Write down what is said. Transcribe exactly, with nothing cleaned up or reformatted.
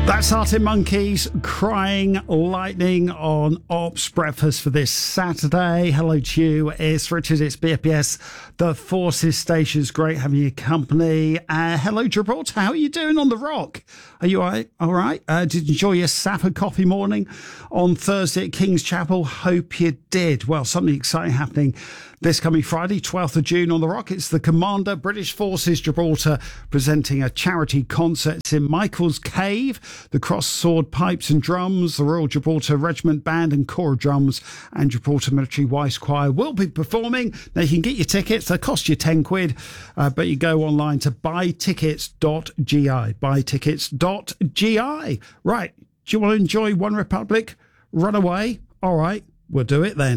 That's Arctic Monkeys, Crying Lightning on Ops Breakfast for this Saturday. Hello to you, it's Richard, it's B F B S, the Forces Station's great having your company. Uh, hello Gibraltar, how are you doing on the rock? Are you all right? All right? Uh, did you enjoy your Sapper coffee morning on Thursday at King's Chapel? Hope you did. Well, something exciting happening this coming Friday, twelfth of June on the Rock. It's the Commander British Forces Gibraltar presenting a charity concert. It's in Michael's Cave. The Cross Sword Pipes and Drums, the Royal Gibraltar Regiment Band and Corps of Drums and Gibraltar Military Voice Choir will be performing. Now you can get your tickets. They cost you ten quid, uh, but you go online to buy tickets dot g i. buy tickets dot g i. Right. Do you want to enjoy One Republic? Run away? All right. We'll do it then.